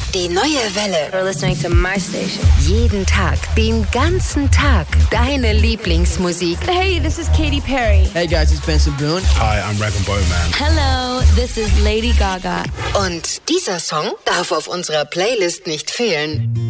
Die neue Welle. You're listening to my station. Jeden Tag, den ganzen Tag, deine Lieblingsmusik. Hey, this is Katy Perry. Hey guys, it's Benson Boone. Hi, I'm Rag & Bone Man. Hello, this is Lady Gaga. Und dieser Song darf auf unserer Playlist nicht fehlen.